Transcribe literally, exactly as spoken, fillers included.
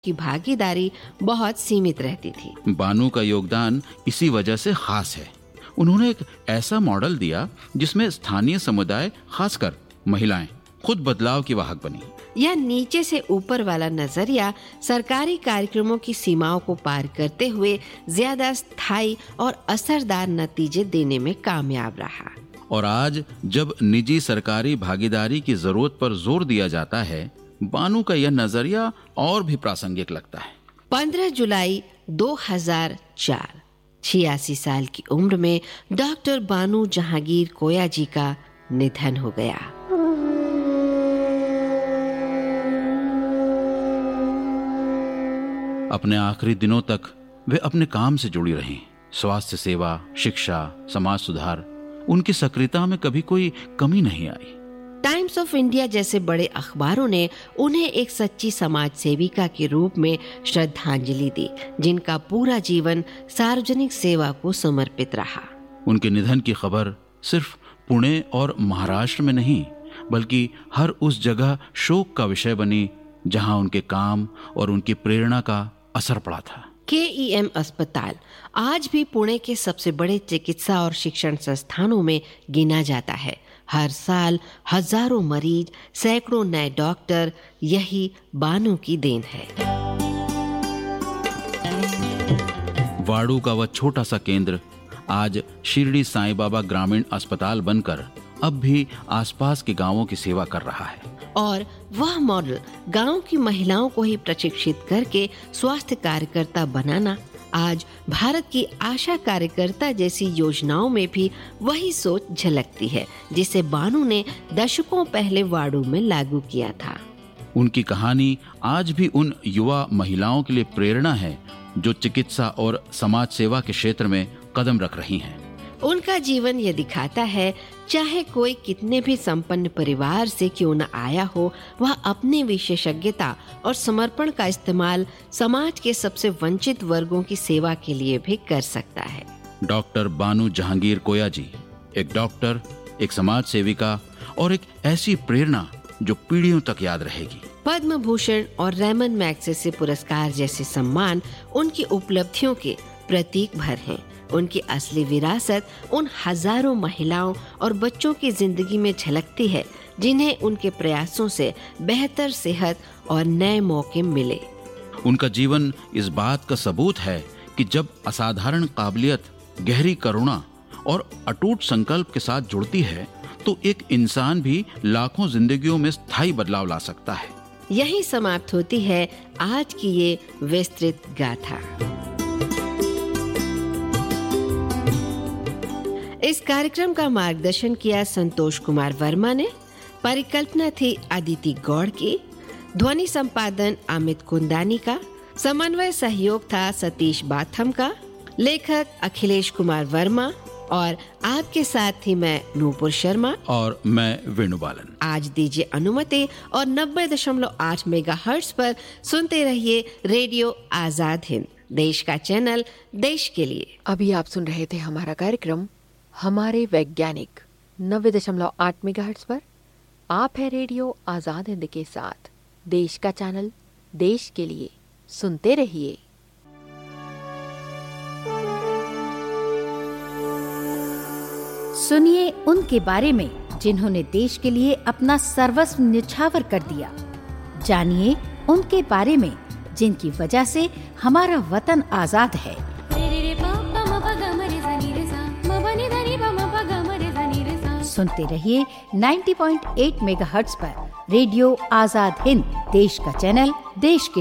की भागीदारी बहुत सीमित रहती थी। बानू का योगदान इसी वजह से खास है। उन्होंने एक ऐसा मॉडल दिया जिसमें स्थानीय समुदाय, खासकर महिलाएं, खुद बदलाव की वाहक बनी। यह नीचे से ऊपर वाला नजरिया सरकारी कार्यक्रमों की सीमाओं को पार करते हुए ज्यादा स्थायी और असरदार नतीजे देने में कामयाब रहा। और आज जब निजी सरकारी भागीदारी की जरूरत पर जोर दिया जाता है, बानू का यह नजरिया और भी प्रासंगिक लगता है। पंद्रह जुलाई दो हज़ार चार, छियासी साल की उम्र में डॉक्टर बानू जहांगीर कोया जी का निधन हो गया। अपने आखिरी दिनों तक वे अपने काम से जुड़ी रहीं। स्वास्थ्य सेवा, शिक्षा, समाज सुधार, उनकी सक्रियता में कभी कोई कमी नहीं आई। टाइम्स ऑफ इंडिया जैसे बड़े अखबारों ने उन्हें एक सच्ची समाज सेविका के रूप में श्रद्धांजलि दी, जिनका पूरा जीवन सार्वजनिक सेवा को समर्पित रहा। उनके निधन की खबर सिर्फ पुणे और महाराष्ट्र में नहीं, बल्कि हर उस जगह शोक का विषय बनी जहां उनके काम और उनकी प्रेरणा का असर पड़ा था। के ई एम अस्पताल आज भी पुणे के सबसे बड़े चिकित्सा और शिक्षण संस्थानों में गिना जाता है। हर साल हजारों मरीज, सैकड़ों नए डॉक्टर, यही बानू की देन है। वाड़ू का वह छोटा सा केंद्र आज शिरडी साईं बाबा ग्रामीण अस्पताल बनकर अब भी आसपास के गांवों की सेवा कर रहा है। और वह मॉडल गांव की महिलाओं को ही प्रशिक्षित करके स्वास्थ्य कार्यकर्ता बनाना, आज भारत की आशा कार्यकर्ता जैसी योजनाओं में भी वही सोच झलकती है जिसे बानू ने दशकों पहले वाड़ू में लागू किया था। उनकी कहानी आज भी उन युवा महिलाओं के लिए प्रेरणा है जो चिकित्सा और समाज सेवा के क्षेत्र में कदम रख रही हैं। उनका जीवन ये दिखाता है, चाहे कोई कितने भी संपन्न परिवार से क्यों न आया हो, वह अपनी विशेषज्ञता और समर्पण का इस्तेमाल समाज के सबसे वंचित वर्गों की सेवा के लिए भी कर सकता है। डॉक्टर बानू जहांगीर कोया जी एक डॉक्टर, एक समाज सेविका और एक ऐसी प्रेरणा जो पीढ़ियों तक याद रहेगी। पद्म भूषण और रेमन मैग्सेसे पुरस्कार जैसे सम्मान उनकी उपलब्धियों के प्रतीक भर हैं। उनकी असली विरासत उन हजारों महिलाओं और बच्चों की जिंदगी में झलकती है जिन्हें उनके प्रयासों से बेहतर सेहत और नए मौके मिले। उनका जीवन इस बात का सबूत है कि जब असाधारण काबिलियत, गहरी करुणा और अटूट संकल्प के साथ जुड़ती है तो एक इंसान भी लाखों जिंदगियों में स्थायी बदलाव ला सकता है। यही समाप्त होती है आज की ये विस्तृत गाथा। इस कार्यक्रम का मार्गदर्शन किया संतोष कुमार वर्मा ने। परिकल्पना थी अदिति गौड़ की। ध्वनि संपादन अमित कुंदानी का। समन्वय सहयोग था सतीश बाथम का। लेखक अखिलेश कुमार वर्मा और आपके साथ थी मैं नूपुर शर्मा और मैं वेणुबालन। आज दीजिए अनुमति और नब्बे दशमलव आठ मेगा हर्ट्ज पर सुनते रहिए रेडियो आजाद हिंद, देश का चैनल, देश के लिए। अभी आप सुन रहे थे हमारा कार्यक्रम हमारे वैज्ञानिक नब्बे दशमलव आठ मेगाहर्ट्ज पर। आप है रेडियो आजाद हिंद के साथ, देश का चैनल, देश के लिए। सुनते रहिए। सुनिए उनके बारे में जिन्होंने देश के लिए अपना सर्वस्व न्यौछावर कर दिया। जानिए उनके बारे में जिनकी वजह से हमारा वतन आजाद है। सुनते रहिए नब्बे पॉइंट आठ मेगाहर्ट्ज पर रेडियो आजाद हिंद, देश का चैनल, देश के